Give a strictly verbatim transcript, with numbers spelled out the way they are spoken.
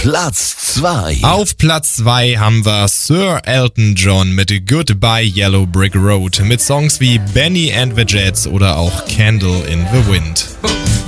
Platz zwei. Auf Platz zwei haben wir Sir Elton John mit Goodbye Yellow Brick Road mit Songs wie Benny and the Jets oder auch Candle in the Wind.